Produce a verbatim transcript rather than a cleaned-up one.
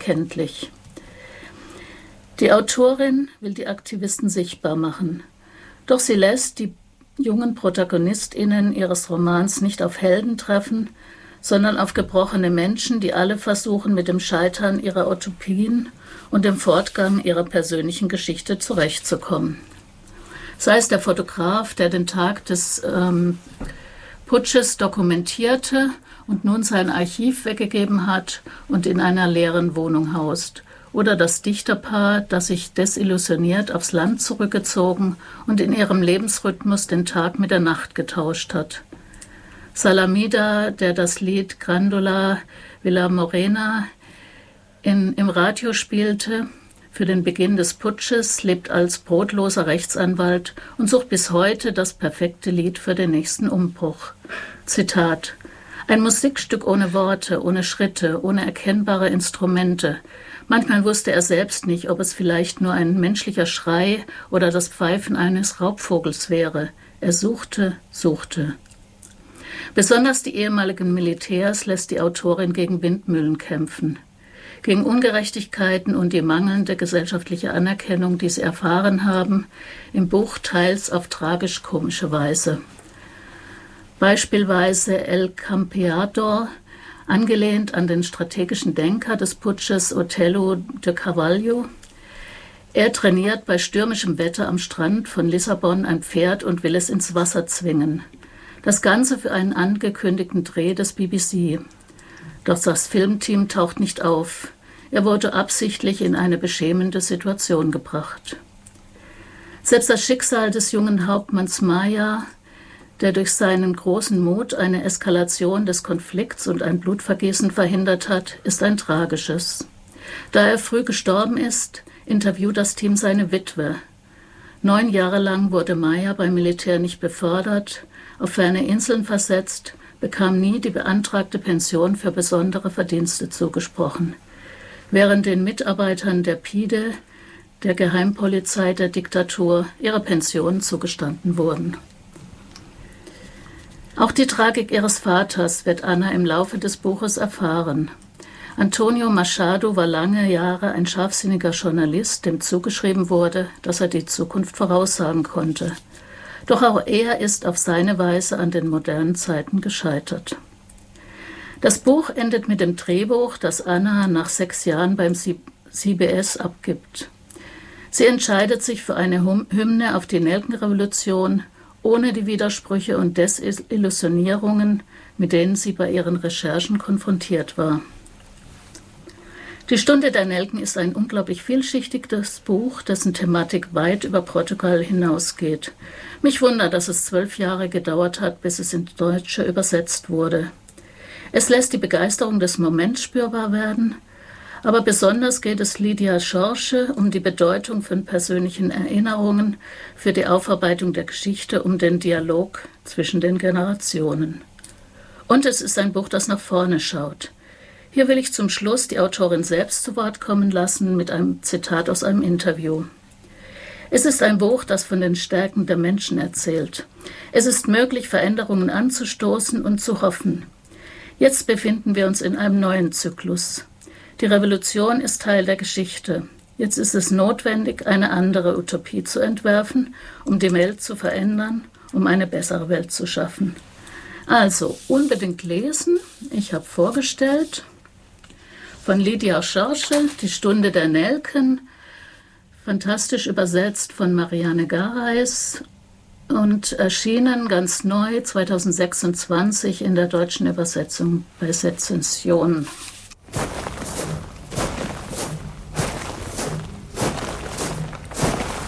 erkenntlich. Die Autorin will die Aktivisten sichtbar machen, doch sie lässt die jungen ProtagonistInnen ihres Romans nicht auf Helden treffen, sondern auf gebrochene Menschen, die alle versuchen, mit dem Scheitern ihrer Utopien und dem Fortgang ihrer persönlichen Geschichte zurechtzukommen. Sei es der Fotograf, der den Tag des ähm, Putsches dokumentierte und nun sein Archiv weggegeben hat und in einer leeren Wohnung haust, oder das Dichterpaar, das sich desillusioniert aufs Land zurückgezogen und in ihrem Lebensrhythmus den Tag mit der Nacht getauscht hat. Salamida, der das Lied Grândola Vila Morena in, im Radio spielte, für den Beginn des Putsches, lebt als brotloser Rechtsanwalt und sucht bis heute das perfekte Lied für den nächsten Umbruch. Zitat: Ein Musikstück ohne Worte, ohne Schritte, ohne erkennbare Instrumente. Manchmal wusste er selbst nicht, ob es vielleicht nur ein menschlicher Schrei oder das Pfeifen eines Raubvogels wäre. Er suchte, suchte. Besonders die ehemaligen Militärs lässt die Autorin gegen Windmühlen kämpfen. Gegen Ungerechtigkeiten und die mangelnde gesellschaftliche Anerkennung, die sie erfahren haben, im Buch teils auf tragisch-komische Weise. Beispielsweise El Campeador, angelehnt an den strategischen Denker des Putsches Otelo de Carvalho. Er trainiert bei stürmischem Wetter am Strand von Lissabon ein Pferd und will es ins Wasser zwingen. Das Ganze für einen angekündigten Dreh des B B C. Doch das Filmteam taucht nicht auf. Er wurde absichtlich in eine beschämende Situation gebracht. Selbst das Schicksal des jungen Hauptmanns Maya, der durch seinen großen Mut eine Eskalation des Konflikts und ein Blutvergießen verhindert hat, ist ein tragisches. Da er früh gestorben ist, interviewt das Team seine Witwe. Neun Jahre lang wurde Maya beim Militär nicht befördert, auf ferne Inseln versetzt, bekam nie die beantragte Pension für besondere Verdienste zugesprochen, während den Mitarbeitern der P I D E, der Geheimpolizei der Diktatur, ihre Pensionen zugestanden wurden. Auch die Tragik ihres Vaters wird Anna im Laufe des Buches erfahren. Antonio Machado war lange Jahre ein scharfsinniger Journalist, dem zugeschrieben wurde, dass er die Zukunft voraussagen konnte. Doch auch er ist auf seine Weise an den modernen Zeiten gescheitert. Das Buch endet mit dem Drehbuch, das Anna nach sechs Jahren beim C B S abgibt. Sie entscheidet sich für eine Hymne auf die Nelkenrevolution, ohne die Widersprüche und Desillusionierungen, mit denen sie bei ihren Recherchen konfrontiert war. Die Stunde der Nelken ist ein unglaublich vielschichtiges Buch, dessen Thematik weit über Portugal hinausgeht. Mich wundert, dass es zwölf Jahre gedauert hat, bis es ins Deutsche übersetzt wurde. Es lässt die Begeisterung des Moments spürbar werden, aber besonders geht es Lydia Schorsch um die Bedeutung von persönlichen Erinnerungen für die Aufarbeitung der Geschichte, um den Dialog zwischen den Generationen. Und es ist ein Buch, das nach vorne schaut. Hier will ich zum Schluss die Autorin selbst zu Wort kommen lassen mit einem Zitat aus einem Interview. Es ist ein Buch, das von den Stärken der Menschen erzählt. Es ist möglich, Veränderungen anzustoßen und zu hoffen. Jetzt befinden wir uns in einem neuen Zyklus. Die Revolution ist Teil der Geschichte. Jetzt ist es notwendig, eine andere Utopie zu entwerfen, um die Welt zu verändern, um eine bessere Welt zu schaffen. Also unbedingt lesen. Ich habe vorgestellt von Lydia Schorsch, Die Stunde der Nelken, fantastisch übersetzt von Marianne Gareis und erschienen ganz neu zweitausendsechsundzwanzig in der deutschen Übersetzung bei Sezession.